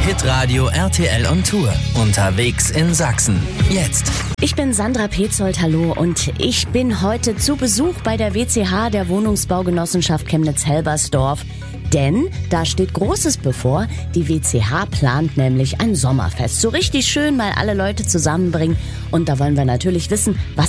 Hitradio RTL on Tour. Unterwegs in Sachsen. Jetzt. Ich bin Sandra Petzold, hallo, und ich bin heute zu Besuch bei der WCH, der Wohnungsbaugenossenschaft Chemnitz-Helbersdorf. Denn da steht Großes bevor. Die WCH plant nämlich ein Sommerfest. So richtig schön mal alle Leute zusammenbringen. Und da wollen wir natürlich wissen, was